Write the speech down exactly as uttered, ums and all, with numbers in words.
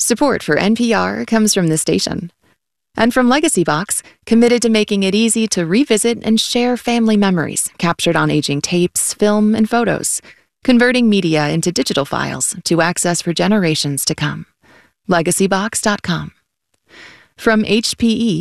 Support for N P R comes from this station. And from Legacy Box, committed to making it easy to revisit and share family memories captured on aging tapes, film, and photos, converting media into digital files to access for generations to come. legacy box dot com. From H P E